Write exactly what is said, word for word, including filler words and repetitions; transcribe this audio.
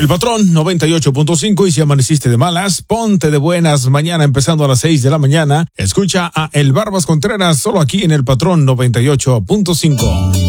El Patrón noventa y ocho punto cinco, y si amaneciste de malas, ponte de buenas mañana empezando a las seis de la mañana. Escucha a El Barbas Contreras solo aquí en El Patrón noventa y ocho punto cinco.